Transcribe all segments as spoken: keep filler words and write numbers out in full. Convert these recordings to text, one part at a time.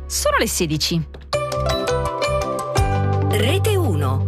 Sono le sedici. Rete uno.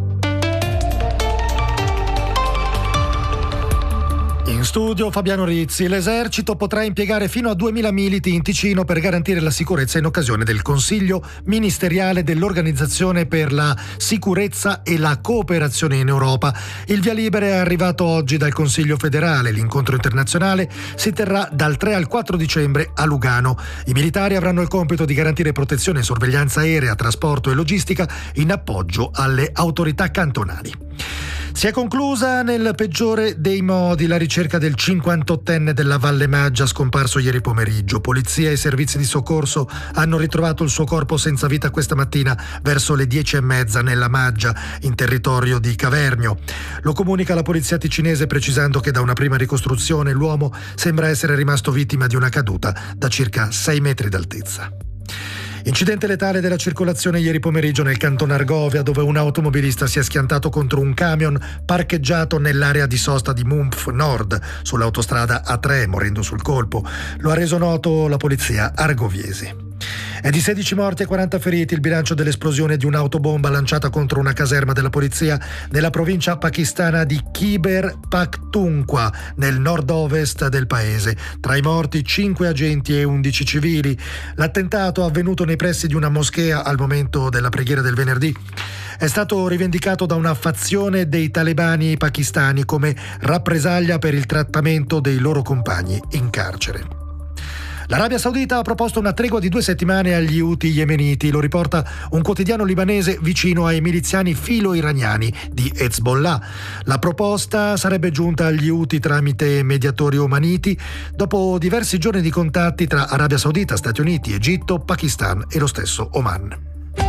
In studio Fabiano Rizzi. L'esercito potrà impiegare fino a duemila militi in Ticino per garantire la sicurezza in occasione del Consiglio ministeriale dell'Organizzazione per la sicurezza e la cooperazione in Europa. Il via libera è arrivato oggi dal Consiglio federale. L'incontro internazionale si terrà dal tre al quattro dicembre a Lugano. I militari avranno il compito di garantire protezione e sorveglianza aerea, trasporto e logistica in appoggio alle autorità cantonali. Si è conclusa nel peggiore dei modi la ricerca del cinquantottenne della Valle Maggia scomparso ieri pomeriggio. Polizia e servizi di soccorso hanno ritrovato il suo corpo senza vita questa mattina verso le dieci e mezza nella Maggia, in territorio di Cavernio. Lo comunica la polizia ticinese, precisando che da una prima ricostruzione l'uomo sembra essere rimasto vittima di una caduta da circa sei metri d'altezza. Incidente letale della circolazione ieri pomeriggio nel canton Argovia, dove un automobilista si è schiantato contro un camion parcheggiato nell'area di sosta di Mumpf Nord sull'autostrada A tre, morendo sul colpo. Lo ha reso noto la polizia argoviese. È di sedici morti e quaranta feriti il bilancio dell'esplosione di un'autobomba lanciata contro una caserma della polizia nella provincia pakistana di Khyber Pakhtunkhwa, nel nord-ovest del paese. Tra i morti cinque agenti e undici civili. L'attentato, avvenuto nei pressi di una moschea al momento della preghiera del venerdì, è stato rivendicato da una fazione dei talebani pakistani come rappresaglia per il trattamento dei loro compagni in carcere. L'Arabia Saudita ha proposto una tregua di due settimane agli Houthi yemeniti, lo riporta un quotidiano libanese vicino ai miliziani filo-iraniani di Hezbollah. La proposta sarebbe giunta agli Houthi tramite mediatori omaniti dopo diversi giorni di contatti tra Arabia Saudita, Stati Uniti, Egitto, Pakistan e lo stesso Oman.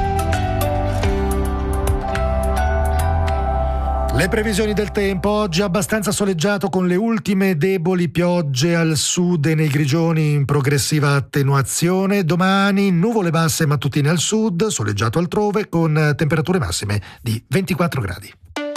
Le previsioni del tempo: oggi abbastanza soleggiato con le ultime deboli piogge al sud e nei grigioni in progressiva attenuazione. Domani nuvole basse mattutine al sud, soleggiato altrove con temperature massime di ventiquattro gradi.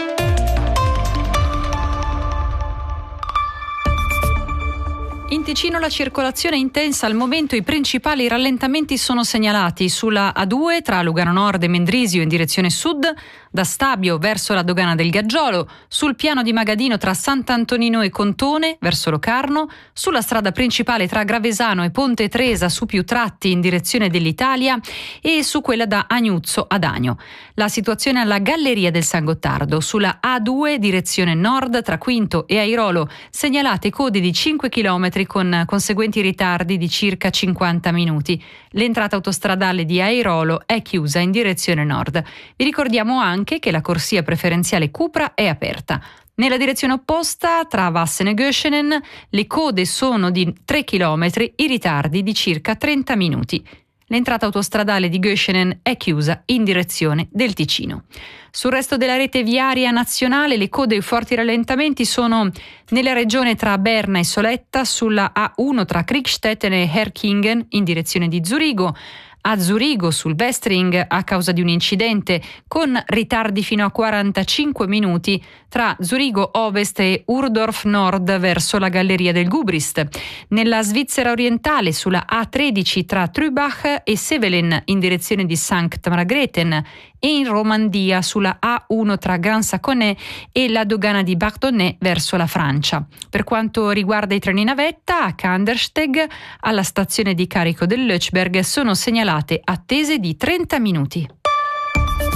In Ticino la circolazione è intensa, al momento i principali rallentamenti sono segnalati sulla A due tra Lugano Nord e Mendrisio in direzione sud, da Stabio verso la dogana del Gaggiolo, sul piano di Magadino tra Sant'Antonino e Contone verso Locarno, sulla strada principale tra Gravesano e Ponte Tresa su più tratti in direzione dell'Italia e su quella da Agnuzzo ad Agno. La situazione alla Galleria del San Gottardo, sulla A due direzione nord tra Quinto e Airolo, segnalate code di cinque chilometri con conseguenti ritardi di circa cinquanta minuti. L'entrata autostradale di Airolo è chiusa in direzione nord. Vi ricordiamo anche che la corsia preferenziale Cupra è aperta. Nella direzione opposta, tra Vassen e Göschenen, le code sono di tre chilometri, i ritardi di circa trenta minuti. L'entrata autostradale di Göschenen è chiusa in direzione del Ticino. Sul resto della rete viaria nazionale le code e i forti rallentamenti sono nella regione tra Berna e Soletta, sulla A uno tra Kriegstetten e Herkingen in direzione di Zurigo, a Zurigo sul Westring a causa di un incidente con ritardi fino a quarantacinque minuti tra Zurigo Ovest e Urdorf Nord verso la galleria del Gubrist. Nella Svizzera orientale sulla A tredici tra Trübach e Sevelen in direzione di Sankt Margrethen e in Romandia sulla A uno tra Grand Saconnet e la dogana di Bardonnay verso la Francia. Per quanto riguarda i treni navetta, a Kandersteg, alla stazione di carico del Lötschberg sono segnalate attese di trenta minuti.